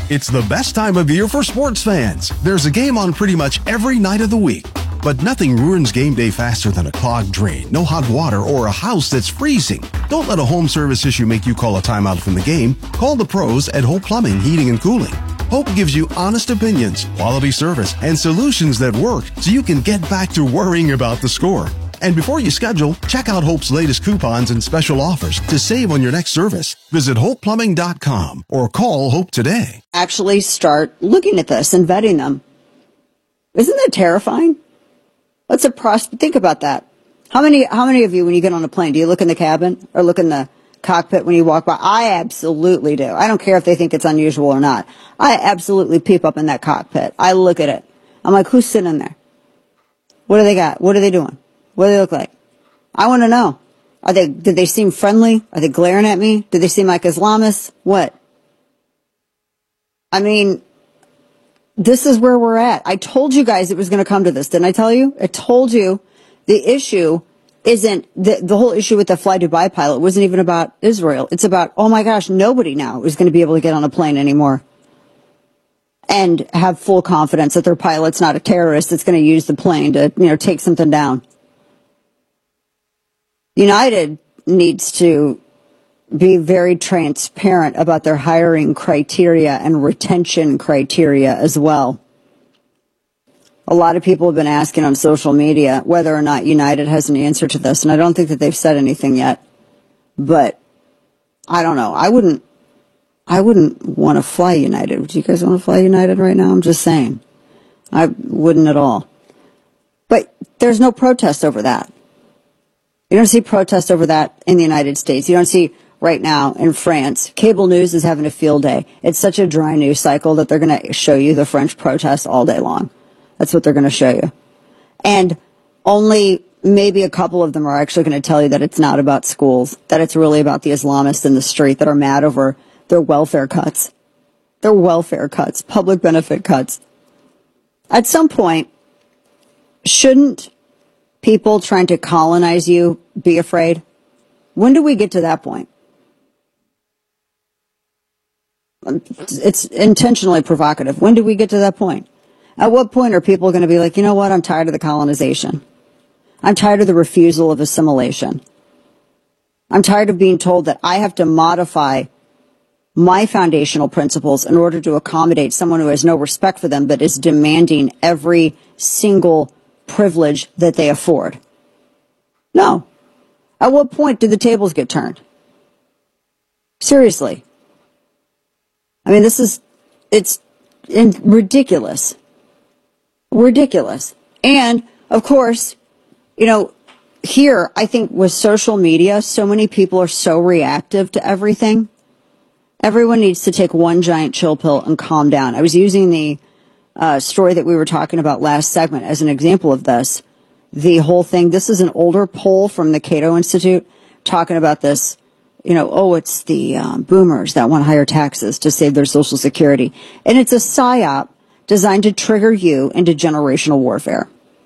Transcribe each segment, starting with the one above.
It's the best time of year for sports fans. There's a game on pretty much every night of the week. But nothing ruins game day faster than a clogged drain, no hot water, or a house that's freezing. Don't let a home service issue make you call a timeout from the game. Call the pros at Hope Plumbing, Heating, and Cooling. Hope gives you honest opinions, quality service, and solutions that work so you can get back to worrying about the score. And before you schedule, check out Hope's latest coupons and special offers to save on your next service. Visit HopePlumbing.com or call Hope today. Actually start looking at this and vetting them. Isn't that terrifying? Think about that. How many of you, when you get on a plane, do you look in the cabin or look in the cockpit when you walk by? I absolutely do. I don't care if they think it's unusual or not. I absolutely peep up in that cockpit. I look at it. I'm like, who's sitting in there? What do they got? What are they doing? What do they look like? I want to know. Did they seem friendly? Are they glaring at me? Did they seem like Islamists? What? I mean, this is where we're at. I told you guys it was going to come to this. Didn't I tell you? I told you the issue isn't the whole issue with the Fly Dubai pilot wasn't even about Israel. It's about, oh my gosh, nobody now is going to be able to get on a plane anymore and have full confidence that their pilot's not a terrorist that's going to use the plane to, take something down. United needs to be very transparent about their hiring criteria and retention criteria as well. A lot of people have been asking on social media whether or not United has an answer to this, and I don't think that they've said anything yet. But I don't know. I wouldn't want to fly United. Would you guys want to fly United right now? I'm just saying. I wouldn't at all. But there's no protest over that. You don't see protest over that in the United States. You don't see right now in France. Cable news is having a field day. It's such a dry news cycle that they're going to show you the French protests all day long. That's what they're going to show you. And only maybe a couple of them are actually going to tell you that it's not about schools, that it's really about the Islamists in the street that are mad over their welfare cuts. Their welfare cuts, public benefit cuts. At some point, shouldn't people trying to colonize you be afraid? When do we get to that point? It's intentionally provocative. When do we get to that point? At what point are people going to be like, you know what, I'm tired of the colonization. I'm tired of the refusal of assimilation. I'm tired of being told that I have to modify my foundational principles in order to accommodate someone who has no respect for them but is demanding every single privilege that they afford. No. At what point do the tables get turned? Seriously. I mean, it's ridiculous. Ridiculous. And, of course, here, I think with social media, so many people are so reactive to everything. Everyone needs to take one giant chill pill and calm down. I was using the story that we were talking about last segment as an example of this. The whole thing, this is an older poll from the Cato Institute talking about this, it's the boomers that want higher taxes to save their Social Security. And it's a psyop designed to trigger you into generational warfare.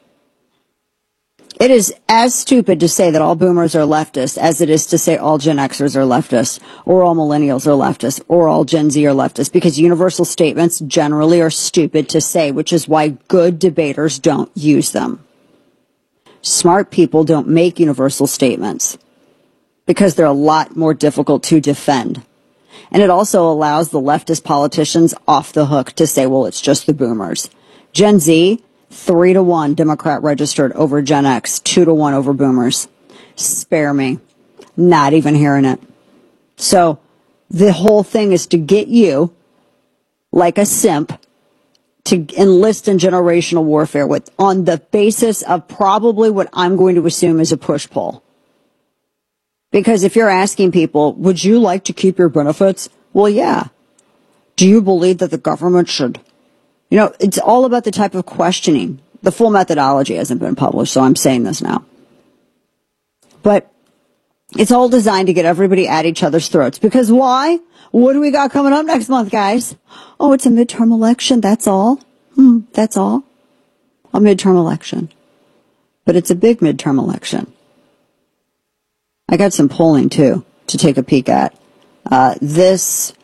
It is as stupid to say that all boomers are leftist as it is to say all Gen Xers are leftist, or all millennials are leftist, or all Gen Z are leftist, because universal statements generally are stupid to say, which is why good debaters don't use them. Smart people don't make universal statements because they're a lot more difficult to defend. And it also allows the leftist politicians off the hook to say, well, it's just the boomers. Gen Z, 3-1 Democrat registered over Gen X, 2-1 over boomers. Spare me. Not even hearing it. So the whole thing is to get you, like a simp, to enlist in generational warfare on the basis of probably what I'm going to assume is a push-pull. Because if you're asking people, would you like to keep your benefits? Well, yeah. Do you believe that the government should? It's all about the type of questioning. The full methodology hasn't been published, so I'm saying this now. But it's all designed to get everybody at each other's throats. Because why? What do we got coming up next month, guys? Oh, it's a midterm election, that's all. That's all. A midterm election. But it's a big midterm election. I got some polling, too, to take a peek at. This